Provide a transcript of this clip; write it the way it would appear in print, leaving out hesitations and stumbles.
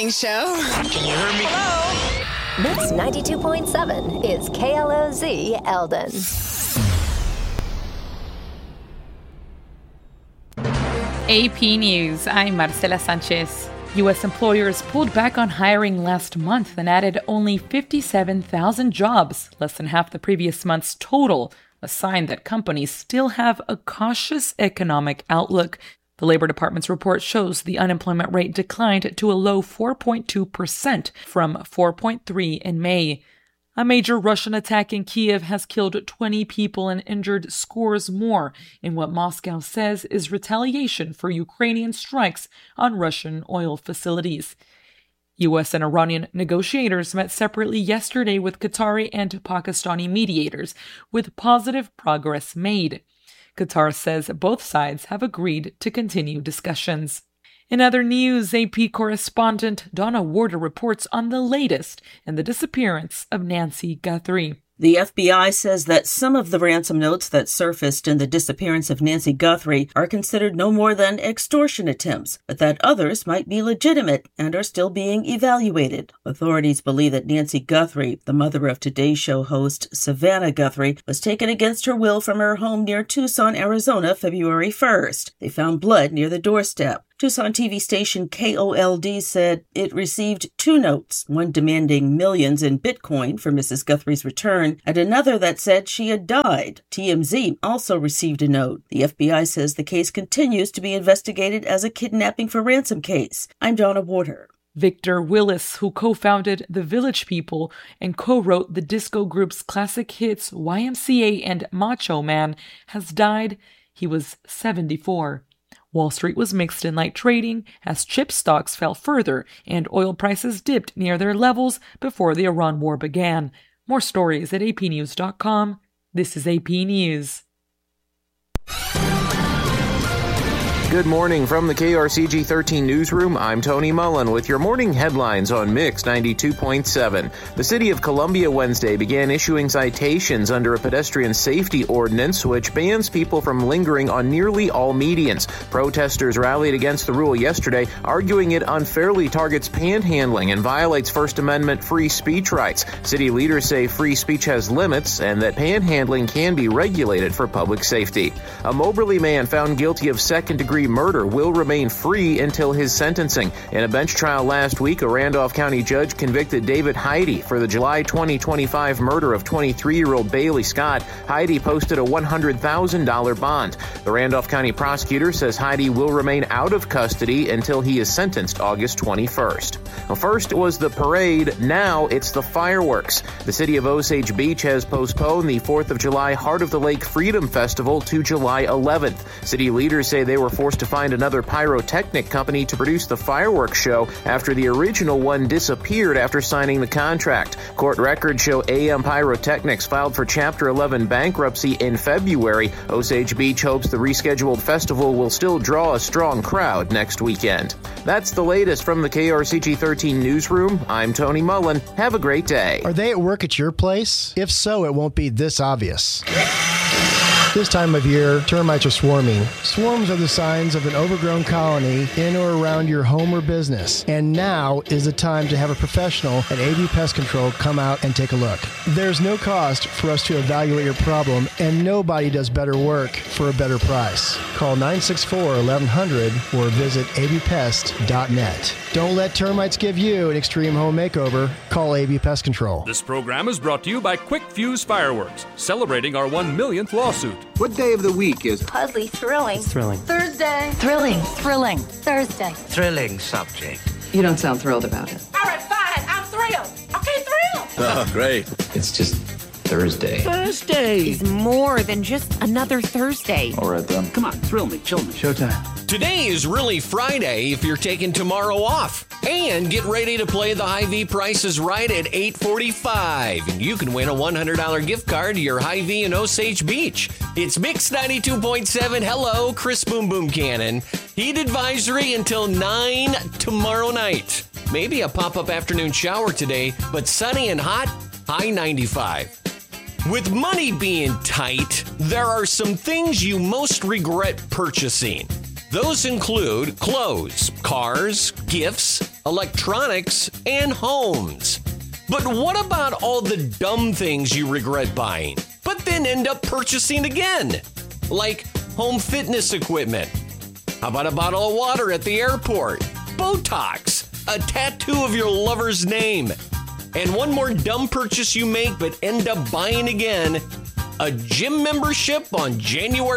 morning show. Can you hear me? Hello? Mix 92.7 is KLOZ Eldon. AP News, I'm Marcela Sanchez. U.S. employers pulled back on hiring last month and added only 57,000 jobs, less than half the previous month's total, a sign that companies still have a cautious economic outlook. The Labor Department's report shows the unemployment rate declined to a low 4.2% from 4.3% in May. A major Russian attack in Kyiv has killed 20 people and injured scores more in what Moscow says is retaliation for Ukrainian strikes on Russian oil facilities. U.S. and Iranian negotiators met separately yesterday with Qatari and Pakistani mediators, with positive progress made. Qatar says both sides have agreed to continue discussions. In other news, AP correspondent Donna Warder reports on the latest in the disappearance of Nancy Guthrie. The FBI says that some of the ransom notes that surfaced in the disappearance of Nancy Guthrie are considered no more than extortion attempts, but that others might be legitimate and are still being evaluated. Authorities believe that Nancy Guthrie, the mother of Today Show host Savannah Guthrie, was taken against her will from her home near Tucson, Arizona, February 1st. They found blood near the doorstep. Tucson TV station KOLD said it received 2 notes, one demanding millions in Bitcoin for Mrs. Guthrie's return, and another that said she had died. TMZ also received a note. The FBI says the case continues to be investigated as a kidnapping for ransom case. I'm Donna Warder. Victor Willis, who co-founded The Village People and co-wrote the disco group's classic hits YMCA and Macho Man, has died. He was 74. Wall Street was mixed in light trading as chip stocks fell further and oil prices dipped near their levels before the Iran war began. More stories at apnews.com. This is AP News. Good morning from the KRCG 13 newsroom. I'm Tony Mullen with your morning headlines on Mix 92.7. The city of Columbia Wednesday began issuing citations under a pedestrian safety ordinance which bans people from lingering on nearly all medians. Protesters rallied against the rule yesterday, arguing it unfairly targets panhandling and violates First Amendment free speech rights. City leaders say free speech has limits and that panhandling can be regulated for public safety. A Moberly man found guilty of second-degree murder will remain free until his sentencing. In a bench trial last week, a Randolph County judge convicted David Heide for the July 2025 murder of 23-year-old Bailey Scott. Heide posted a $100,000 bond. The Randolph County prosecutor says Heide will remain out of custody until he is sentenced August 21st. Well, first was the parade, now it's the fireworks. The city of Osage Beach has postponed the 4th of July Heart of the Lake Freedom Festival to July 11th. City leaders say they were forced to find another pyrotechnic company to produce the fireworks show after the original one disappeared after signing the contract. Court records show AM Pyrotechnics filed for Chapter 11 bankruptcy in February. Osage Beach hopes the rescheduled festival will still draw a strong crowd next weekend. That's the latest from the KRCG 13 newsroom. I'm Tony Mullen. Have a great day. Are they at work at your place? If so, it won't be this obvious. This time of year, termites are swarming. Swarms are the signs of an overgrown colony in or around your home or business. And now is the time to have a professional at AB Pest Control come out and take a look. There's no cost for us to evaluate your problem, and nobody does better work for a better price. Call 964-1100 or visit abpest.net. Don't let termites give you an extreme home makeover. Call AB Pest Control. This program is brought to you by Quick Fuse Fireworks, celebrating our 1 millionth lawsuit. What day of the week is Puzzly, thrilling. Thrilling. Thursday. Thrilling. Thrilling. Thursday. Thrilling subject. You don't sound thrilled about it. All right, fine. I'm thrilled. Okay, thrilled. Oh, great. It's just Thursday. Thursday is more than just another Thursday. All right, then. Come on, thrill me, chill me. Showtime. Today is really Friday if you're taking tomorrow off. And get ready to play the Hy-Vee Price is Right at 8:45. And you can win a $100 gift card to your Hy-Vee in Osage Beach. It's Mix 92.7. Hello, Chris Boom Boom Cannon. Heat advisory until 9 tomorrow night. Maybe a pop-up afternoon shower today, but sunny and hot, high 95. With money being tight, there are some things you most regret purchasing. Those include clothes, cars, gifts, electronics, and homes. But what about all the dumb things you regret buying, but then end up purchasing again? Like home fitness equipment. How about a bottle of water at the airport? Botox, a tattoo of your lover's name. And one more dumb purchase you make but end up buying again, a gym membership on January